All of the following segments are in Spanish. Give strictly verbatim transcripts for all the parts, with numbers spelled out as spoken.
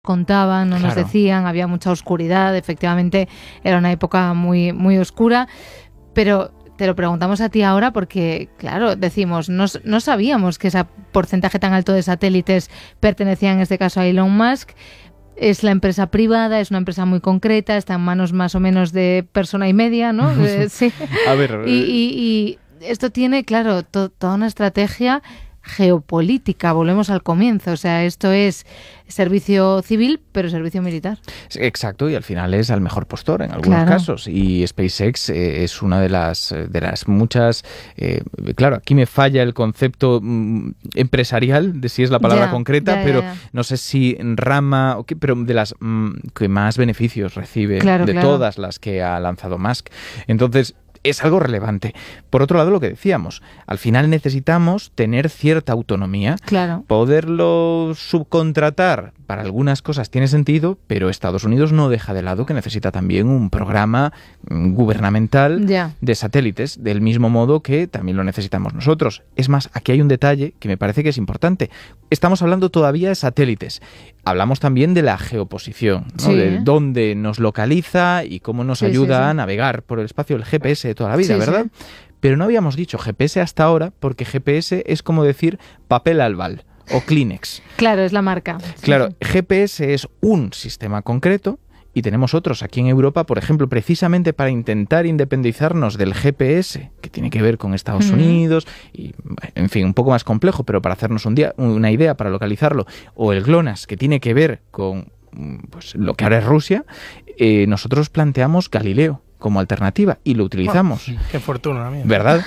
contaban, no Claro. nos decían, había mucha oscuridad, efectivamente era una época muy, muy oscura, pero te lo preguntamos a ti ahora porque, claro, decimos, no, no sabíamos que ese porcentaje tan alto de satélites pertenecía en este caso a Elon Musk. Es la empresa privada, es una empresa muy concreta, está en manos más o menos de persona y media, ¿no? Eh, sí. A ver, Y, y, y esto tiene, claro, to, toda una estrategia geopolítica, volvemos al comienzo, o sea, esto es servicio civil, pero servicio militar. exacto, y al final es al mejor postor en algunos Claro. casos, y SpaceX eh, es una de las de las muchas, eh, claro, aquí me falla el concepto mm, empresarial de si es la palabra Ya, concreta, ya, ya, pero ya. no sé si rama, o qué, pero de las mm, que más beneficios recibe Claro, de claro. todas las que ha lanzado Musk. Entonces, es algo relevante. Por otro lado, lo que decíamos, al final necesitamos tener cierta autonomía. Claro. Poderlo subcontratar para algunas cosas tiene sentido, pero Estados Unidos no deja de lado que necesita también un programa mm, gubernamental Ya. de satélites, del mismo modo que también lo necesitamos nosotros. Es más, aquí hay un detalle que me parece que es importante. Estamos hablando todavía de satélites. Hablamos también de la geoposición, ¿no? Sí. De dónde nos localiza y cómo nos Sí, ayuda sí, sí. a navegar por el espacio, el G P S de toda la vida, Sí, ¿verdad? sí. Pero no habíamos dicho G P S hasta ahora, porque G P S es como decir papel albal o Kleenex. Claro, es la marca. Sí, Claro, sí. G P S es un sistema concreto y tenemos otros aquí en Europa, por ejemplo, precisamente para intentar independizarnos del G P S, que tiene que ver con Estados Ujú. Unidos, y en fin, un poco más complejo, pero para hacernos un día, una idea, para localizarlo, o el GLONASS, que tiene que ver con pues, lo que ahora es Rusia, eh, nosotros planteamos Galileo como alternativa y lo utilizamos. Oh, qué fortuna la mía. ¿Verdad?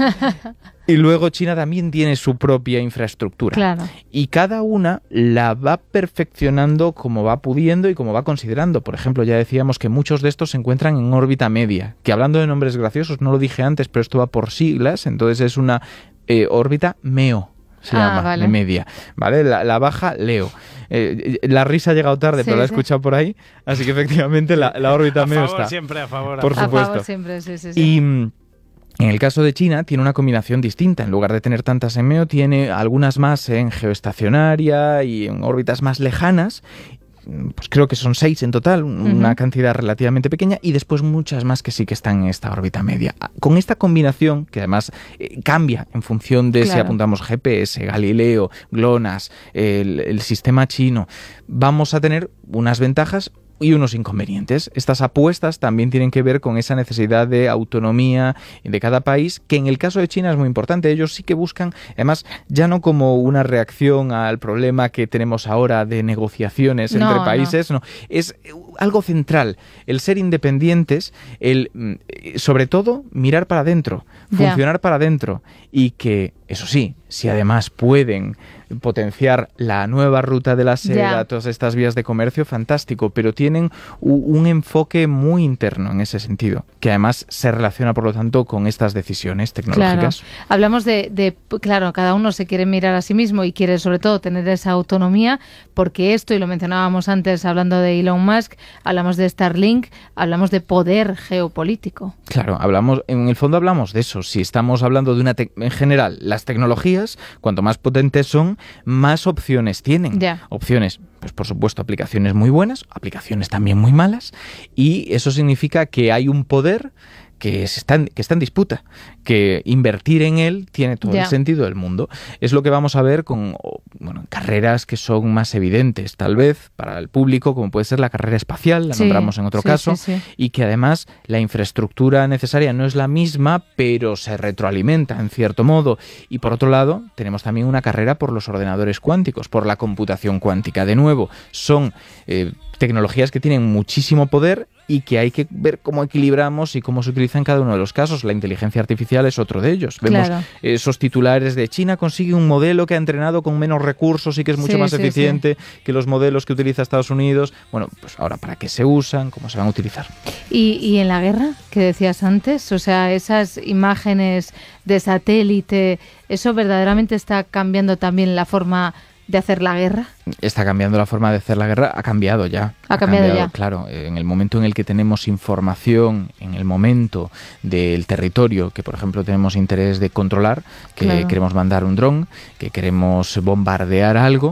Y luego China también tiene su propia infraestructura. Claro. Y cada una la va perfeccionando como va pudiendo y como va considerando. Por ejemplo, ya decíamos que muchos de estos se encuentran en órbita media, que hablando de nombres graciosos, no lo dije antes, pero esto va por siglas, entonces es una eh, órbita MEO. Se Ah, llama, vale. de media, ¿vale? La, la baja, Leo. Eh, la risa ha llegado tarde, Sí, pero la he sí. escuchado por ahí, así que efectivamente la, la órbita A MEO favor, está. siempre a favor. a Por favor. A favor supuesto. siempre, sí, sí, sí. Y mm, en el caso de China tiene una combinación distinta. En lugar de tener tantas en MEO, tiene algunas más en geoestacionaria y en órbitas más lejanas. Pues creo que son seis en total, una Ujú. cantidad relativamente pequeña, y después muchas más que sí que están en esta órbita media. Con esta combinación, que además eh, cambia en función de si Claro. apuntamos G P S, Galileo, GLONASS, el, el sistema chino, vamos a tener unas ventajas y unos inconvenientes. Estas apuestas también tienen que ver con esa necesidad de autonomía de cada país, que en el caso de China es muy importante. Ellos sí que buscan, además, ya no como una reacción al problema que tenemos ahora de negociaciones No, entre no. países, no. Es algo central, el ser independientes, el mm, sobre todo mirar para adentro, Ya. funcionar para adentro, y que, eso sí, si además pueden potenciar la nueva ruta de la seda, Ya. todas estas vías de comercio, fantástico, pero tienen u- un enfoque muy interno en ese sentido, que además se relaciona, por lo tanto, con estas decisiones tecnológicas. Claro. Hablamos de, de, claro, cada uno se quiere mirar a sí mismo y quiere sobre todo tener esa autonomía, porque esto, y lo mencionábamos antes hablando de Elon Musk, hablamos de Starlink, hablamos de poder geopolítico. Claro, hablamos, en el fondo hablamos de eso. Si estamos hablando de una, tec- en general, las tecnologías, cuanto más potentes son, más opciones tienen. Ya. Opciones, pues por supuesto, aplicaciones muy buenas, aplicaciones también muy malas, y eso significa que hay un poder que, se está, en, que está en disputa, que invertir en él tiene todo Ya. el sentido del mundo. Es lo que vamos a ver con o, bueno, carreras que son más evidentes, tal vez, para el público, como puede ser la carrera espacial, la Sí, nombramos en otro sí, caso, sí, sí. y que además la infraestructura necesaria no es la misma, pero se retroalimenta en cierto modo. Y por otro lado, tenemos también una carrera por los ordenadores cuánticos, por la computación cuántica. De nuevo, son eh, tecnologías que tienen muchísimo poder y que hay que ver cómo equilibramos y cómo se utiliza en cada uno de los casos. La inteligencia artificial es otro de ellos. Vemos Claro. esos titulares de China consigue un modelo que ha entrenado con menos recursos y que es mucho Sí, más sí, eficiente que los modelos que utiliza Estados Unidos. Bueno, pues ahora, ¿para qué se usan? ¿Cómo se van a utilizar? ¿Y, y en la guerra, que decías antes? O sea, esas imágenes de satélite, ¿eso verdaderamente está cambiando también la forma de hacer la guerra? Está cambiando la forma de hacer la guerra, ha cambiado ya. Ha cambiado ya. Claro, en el momento en el que tenemos información, en el momento del territorio que, por ejemplo, tenemos interés de controlar, que Claro. queremos mandar un dron, que queremos bombardear algo,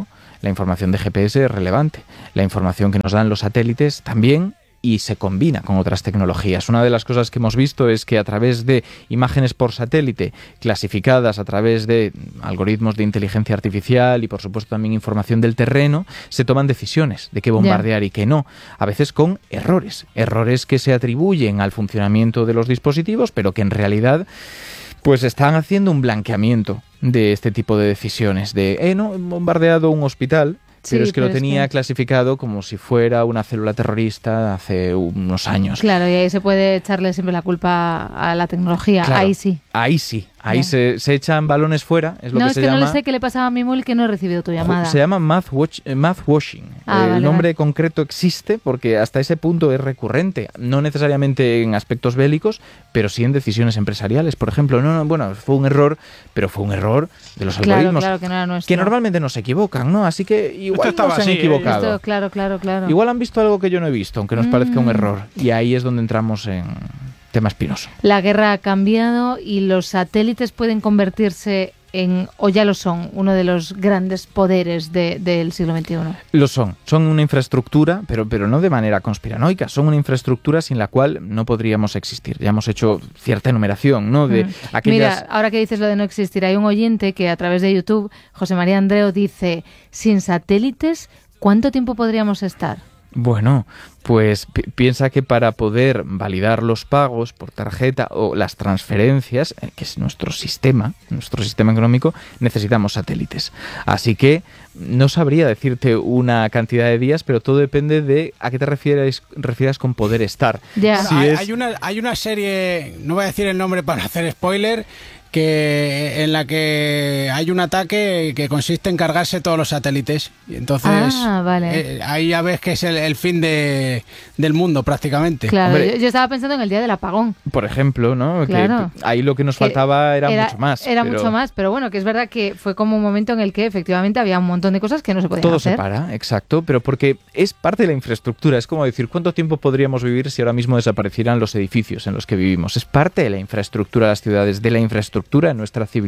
la información de G P S es relevante, la información que nos dan los satélites también, y se combina con otras tecnologías. Una de las cosas que hemos visto es que a través de imágenes por satélite clasificadas a través de algoritmos de inteligencia artificial y por supuesto también información del terreno, se toman decisiones de qué bombardear yeah. y qué no, a veces con errores, errores que se atribuyen al funcionamiento de los dispositivos, pero que en realidad pues están haciendo un blanqueamiento de este tipo de decisiones, de, eh, no, he bombardeado un hospital, pero sí, es que pero lo tenía es que... clasificado como si fuera una célula terrorista hace unos años. Claro, y ahí se puede echarle siempre la culpa a la tecnología, claro, ahí sí. Ahí sí, ahí se, se echan balones fuera, es lo no, que es se que llama... No, es que no le sé qué le pasaba a mi móvil que no he recibido tu llamada. Se llama math, watch, math washing. Ah, el vale, nombre vale. concreto existe porque hasta ese punto es recurrente, no necesariamente en aspectos bélicos, pero sí en decisiones empresariales. Por ejemplo, no, no, bueno, fue un error, pero fue un error de los claro, algoritmos, claro, que, no era nuestro. que normalmente no se equivocan, ¿no? Así que igual no se han así, equivocado. Esto, claro, claro, claro. Igual han visto algo que yo no he visto, aunque nos mm. parezca un error. Y ahí es donde entramos en tema espinoso. La guerra ha cambiado y los satélites pueden convertirse en, o ya lo son, uno de los grandes poderes de, del siglo veintiuno. Lo son. Son una infraestructura, pero, pero no de manera conspiranoica. Son una infraestructura sin la cual no podríamos existir. Ya hemos hecho cierta enumeración, ¿no? De mm. aquellas... Mira, ahora que dices lo de no existir, hay un oyente que a través de YouTube, José María Andreu, dice, sin satélites, ¿cuánto tiempo podríamos estar? Bueno, pues pi- piensa que para poder validar los pagos por tarjeta o las transferencias, eh, que es nuestro sistema, nuestro sistema económico, necesitamos satélites. Así que no sabría decirte una cantidad de días, pero todo depende de a qué te refieres, refieras con poder estar. Yeah. Bueno, si hay, es... hay, una, hay una serie, no voy a decir el nombre para hacer spoiler, que en la que hay un ataque que consiste en cargarse todos los satélites y entonces ah, vale. eh, ahí ya ves que es el, el fin de, del mundo prácticamente. Claro, yo, yo estaba pensando en el día del apagón. Por ejemplo, ¿no? Claro. Que ahí lo que nos faltaba era, era mucho más. Era pero... mucho más, pero bueno, que es verdad que fue como un momento en el que efectivamente había un montón de cosas que no se podían Todo hacer. Todo se para, exacto, pero porque es parte de la infraestructura. Es como decir, ¿cuánto tiempo podríamos vivir si ahora mismo desaparecieran los edificios en los que vivimos? Es parte de la infraestructura de las ciudades, de la infraestructura de nuestra civilización.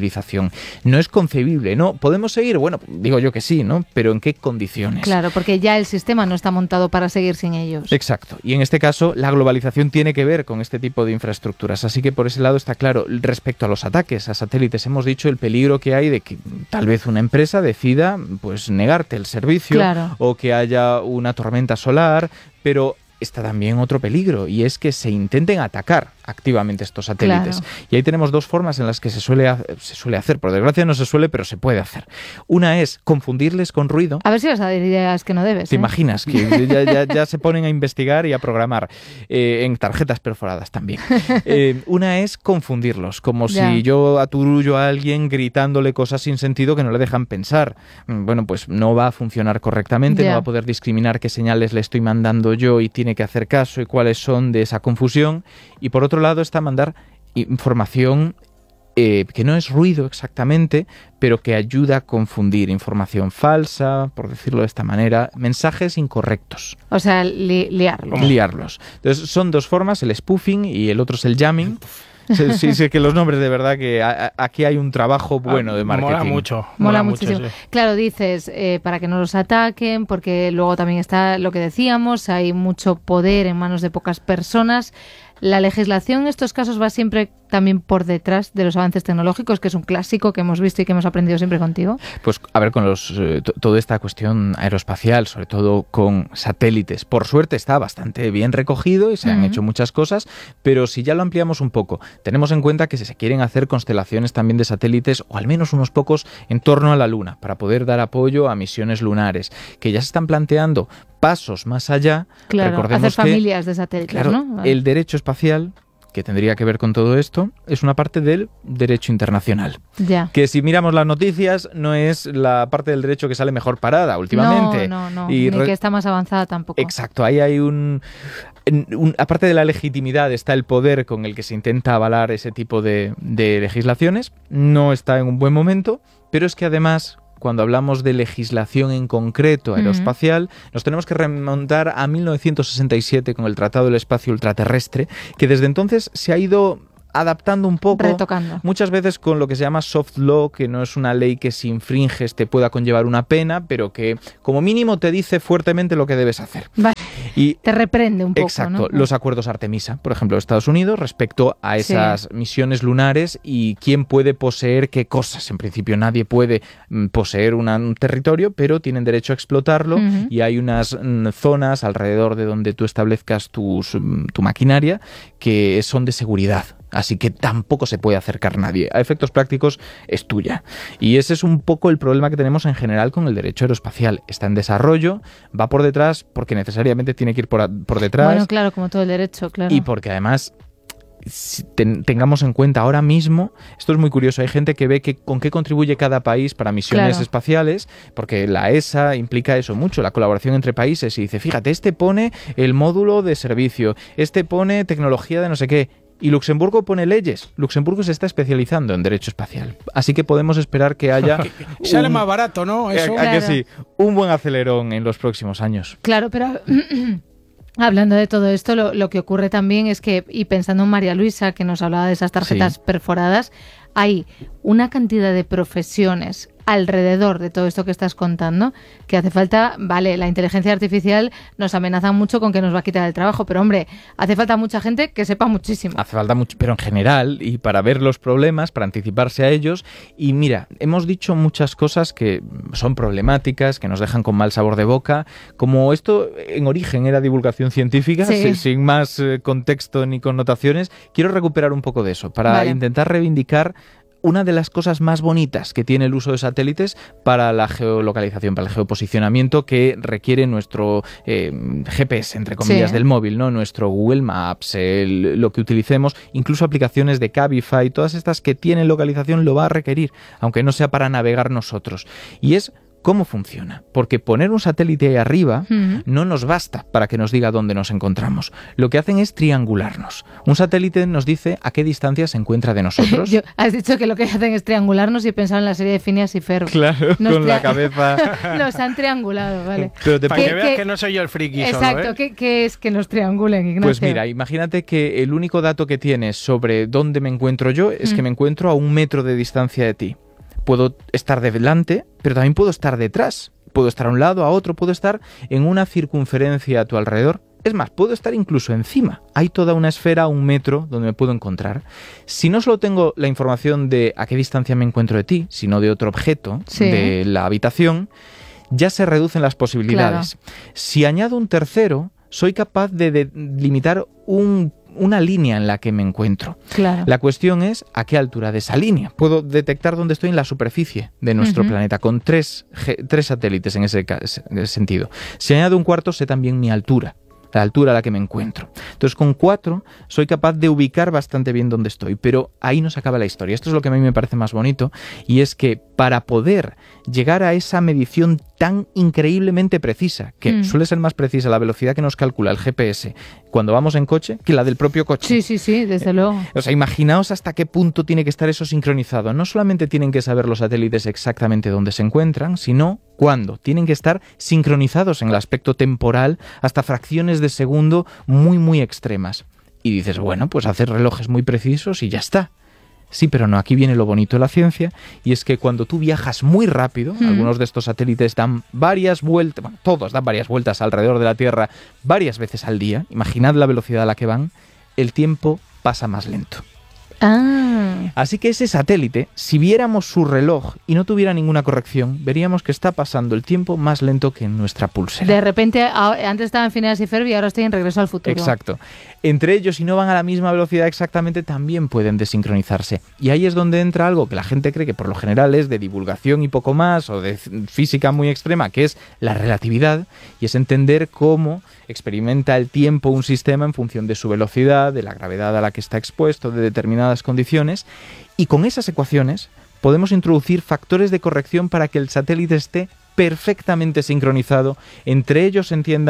No es concebible, ¿no? ¿Podemos seguir? Bueno, digo yo que sí, ¿no? Pero ¿en qué condiciones? Claro, porque ya el sistema no está montado para seguir sin ellos. Exacto. Y en este caso, la globalización tiene que ver con este tipo de infraestructuras. Así que por ese lado está claro. Respecto a los ataques a satélites, hemos dicho el peligro que hay de que tal vez una empresa decida pues negarte el servicio, claro, o que haya una tormenta solar, pero está también otro peligro, y es que se intenten atacar activamente estos satélites. Claro. Y ahí tenemos dos formas en las que se suele, hacer, se suele hacer. Por desgracia no se suele, pero se puede hacer. Una es confundirles con ruido. A ver si vas a dar ideas que no debes. ¿Te ¿eh? imaginas? Que ya, ya, ya se ponen a investigar y a programar eh, en tarjetas perforadas también. Eh, una es confundirlos, como ya. si yo aturullo a alguien gritándole cosas sin sentido que no le dejan pensar. Bueno, pues no va a funcionar correctamente, ya. no va a poder discriminar qué señales le estoy mandando yo y tiene que hacer caso y cuáles son de esa confusión. Y por otro lado está mandar información eh, que no es ruido exactamente, pero que ayuda a confundir, información falsa, por decirlo de esta manera, mensajes incorrectos. O sea, li liarlos. Liarlos. Entonces son dos formas, el spoofing y el otro es el jamming. Sí, sí, sí, que los nombres, de verdad que a, a, aquí hay un trabajo bueno de marketing. Mola mucho. Mola, mola muchísimo. Mucho, sí. Claro, dices, eh, para que no los ataquen, porque luego también está lo que decíamos, hay mucho poder en manos de pocas personas. La legislación en estos casos va siempre también por detrás de los avances tecnológicos, que es un clásico que hemos visto y que hemos aprendido siempre contigo. Pues a ver, con los eh, toda esta cuestión aeroespacial, sobre todo con satélites, por suerte está bastante bien recogido y se han uh-huh. hecho muchas cosas, pero si ya lo ampliamos un poco, tenemos en cuenta que se quieren hacer constelaciones también de satélites, o al menos unos pocos, en torno a la Luna, para poder dar apoyo a misiones lunares, que ya se están planteando pasos más allá. Claro, recordemos hacer familias que, de satélites, claro, ¿no? El derecho espacial, que tendría que ver con todo esto, es una parte del derecho internacional. Ya. Que si miramos las noticias, no es la parte del derecho que sale mejor parada últimamente. No, no, no, y ni que está más avanzada tampoco. Exacto, ahí hay un, un... Aparte de la legitimidad, está el poder con el que se intenta avalar ese tipo de, de legislaciones. No está en un buen momento, pero es que además, cuando hablamos de legislación en concreto aeroespacial, uh-huh. nos tenemos que remontar a mil novecientos sesenta y siete con el Tratado del Espacio Ultraterrestre, que desde entonces se ha ido adaptando un poco, retocando. Muchas veces con lo que se llama soft law, que no es una ley que si infringes te pueda conllevar una pena, pero que como mínimo te dice fuertemente lo que debes hacer. Vale. Y te reprende un poco, exacto, ¿no? Los acuerdos Artemisa, por ejemplo, de Estados Unidos, respecto a esas sí. misiones lunares y quién puede poseer qué cosas. En principio nadie puede poseer una, un territorio, pero tienen derecho a explotarlo uh-huh. y hay unas mm, zonas alrededor de donde tú establezcas tus, tu maquinaria que son de seguridad. Así que tampoco se puede acercar nadie. A efectos prácticos es tuya. Y ese es un poco el problema que tenemos en general con el derecho aeroespacial. Está en desarrollo, va por detrás porque necesariamente tiene que ir por, por detrás. Bueno, claro, como todo el derecho, claro. Y porque además si ten, tengamos en cuenta ahora mismo, esto es muy curioso, hay gente que ve que con qué contribuye cada país para misiones claro. espaciales, porque la E S A implica eso mucho, la colaboración entre países, y dice, fíjate, este pone el módulo de servicio, este pone tecnología de no sé qué, y Luxemburgo pone leyes. Luxemburgo se está especializando en derecho espacial. Así que podemos esperar que haya... un, sale más barato, ¿no? Eso. ¿A, a claro. que sí? Un buen acelerón en los próximos años. Claro, pero... Hablando de todo esto, lo, lo que ocurre también es que, y pensando en María Luisa, que nos hablaba de esas tarjetas sí. perforadas, hay una cantidad de profesiones alrededor de todo esto que estás contando, que hace falta, vale, la inteligencia artificial nos amenaza mucho con que nos va a quitar el trabajo, pero hombre, hace falta mucha gente que sepa muchísimo. Hace falta mucho, pero en general, y para ver los problemas, para anticiparse a ellos, y mira, hemos dicho muchas cosas que son problemáticas, que nos dejan con mal sabor de boca, como esto en origen era divulgación científica, sí. sin, sin más eh, contexto ni connotaciones, quiero recuperar un poco de eso, para vale. intentar reivindicar una de las cosas más bonitas que tiene el uso de satélites para la geolocalización, para el geoposicionamiento que requiere nuestro eh, G P S, entre comillas, sí. del móvil, ¿no? Nuestro Google Maps, el, lo que utilicemos, incluso aplicaciones de Cabify, todas estas que tienen localización lo va a requerir, aunque no sea para navegar nosotros. Y es ¿cómo funciona? Porque poner un satélite ahí arriba uh-huh. no nos basta para que nos diga dónde nos encontramos. Lo que hacen es triangularnos. Un satélite nos dice a qué distancia se encuentra de nosotros. Yo, has dicho que lo que hacen es triangularnos y he pensado en la serie de Phineas y Ferb. Claro, nos con tri- la cabeza. Nos han triangulado, vale. Pero te para que veas que no soy yo el friki exacto, solo, ¿eh? ¿qué, ¿qué es que nos triangulen, Ignacio? Pues mira, imagínate que el único dato que tienes sobre dónde me encuentro yo es mm. que me encuentro a un metro de distancia de ti. Puedo estar delante, pero también puedo estar detrás. Puedo estar a un lado, a otro, puedo estar en una circunferencia a tu alrededor. Es más, puedo estar incluso encima. Hay toda una esfera a un metro donde me puedo encontrar. Si no solo tengo la información de a qué distancia me encuentro de ti, sino de otro objeto sí. de la habitación, ya se reducen las posibilidades. Claro. Si añado un tercero, soy capaz de, de limitar un una línea en la que me encuentro. Claro. La cuestión es a qué altura de esa línea. Puedo detectar dónde estoy en la superficie de nuestro uh-huh. planeta con tres, tres satélites en ese, en ese sentido. Si añado un cuarto, sé también mi altura, la altura a la que me encuentro. Entonces, con cuatro soy capaz de ubicar bastante bien dónde estoy, pero ahí no se acaba la historia. Esto es lo que a mí me parece más bonito, y es que para poder llegar a esa medición tan increíblemente precisa, que mm. suele ser más precisa la velocidad que nos calcula el G P S cuando vamos en coche que la del propio coche. Sí, sí, sí, desde luego. Eh, o sea, imaginaos hasta qué punto tiene que estar eso sincronizado. No solamente tienen que saber los satélites exactamente dónde se encuentran, sino cuándo. Tienen que estar sincronizados en el aspecto temporal hasta fracciones de segundo muy, muy extremas. Y dices, bueno, pues hacer relojes muy precisos y ya está. Sí, pero no, aquí viene lo bonito de la ciencia, y es que cuando tú viajas muy rápido, mm. algunos de estos satélites dan varias vueltas, bueno, todos dan varias vueltas alrededor de la Tierra varias veces al día, imaginad la velocidad a la que van, el tiempo pasa más lento. Ah. Así que ese satélite, si viéramos su reloj y no tuviera ninguna corrección, veríamos que está pasando el tiempo más lento que en nuestra pulsera. De repente, antes estaba en Phineas y Ferb y ahora estoy en Regreso al Futuro. Exacto. Entre ellos, si no van a la misma velocidad exactamente, también pueden desincronizarse. Y ahí es donde entra algo que la gente cree que por lo general es de divulgación y poco más, o de física muy extrema, que es la relatividad, y es entender cómo experimenta el tiempo un sistema en función de su velocidad, de la gravedad a la que está expuesto, de determinadas condiciones, y con esas ecuaciones podemos introducir factores de corrección para que el satélite esté perfectamente sincronizado, entre ellos se entiendan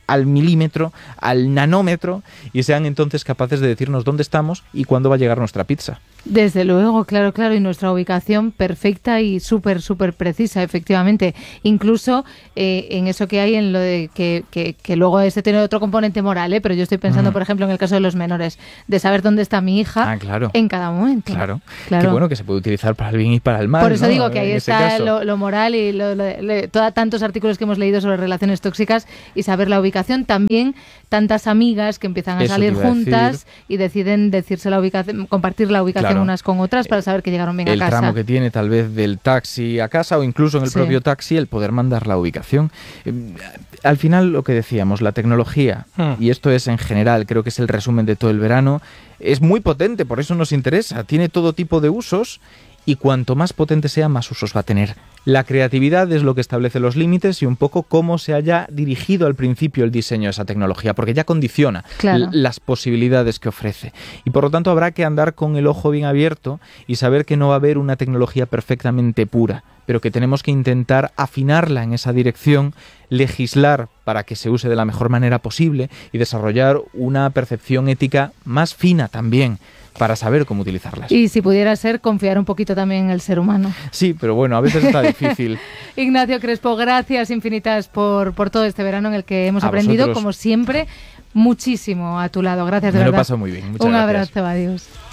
al milímetro, al nanómetro, y sean entonces capaces de decirnos dónde estamos y cuándo va a llegar nuestra pizza. Desde luego, claro, claro, y nuestra ubicación perfecta y súper, súper precisa, efectivamente. Incluso eh, en eso que hay, en lo de que, que, que luego este tiene otro componente moral, ¿eh? Pero yo estoy pensando, mm. por ejemplo, en el caso de los menores, de saber dónde está mi hija ah, claro. en cada momento. Claro, claro. Que bueno, que se puede utilizar para el bien y para el mal. Por eso ¿no? digo que ahí en está lo, lo moral y lo, lo, lo, toda, tantos artículos que hemos leído sobre relaciones tóxicas y saber la ubicación. También tantas amigas que empiezan a eso salir juntas y deciden decirse la ubicación, compartir la ubicación claro. unas con otras para saber que llegaron bien el a casa. El tramo que tiene tal vez del taxi a casa o incluso en el sí. propio taxi el poder mandar la ubicación. Eh, al final lo que decíamos, la tecnología, hmm. y esto es en general, creo que es el resumen de todo el verano, es muy potente, por eso nos interesa, tiene todo tipo de usos y cuanto más potente sea, más usos va a tener. La creatividad es lo que establece los límites y un poco cómo se haya dirigido al principio el diseño de esa tecnología, porque ya condiciona claro. las posibilidades que ofrece. Y por lo tanto habrá que andar con el ojo bien abierto y saber que no va a haber una tecnología perfectamente pura, pero que tenemos que intentar afinarla en esa dirección, legislar para que se use de la mejor manera posible y desarrollar una percepción ética más fina también, para saber cómo utilizarlas. Y si pudiera ser, confiar un poquito también en el ser humano. Sí, pero bueno, a veces está difícil. Ignacio Crespo, gracias infinitas por, por todo este verano en el que hemos a aprendido, vosotros. Como siempre, muchísimo a tu lado. Gracias de Me verdad. Me lo paso muy bien. Muchas un gracias. abrazo, adiós.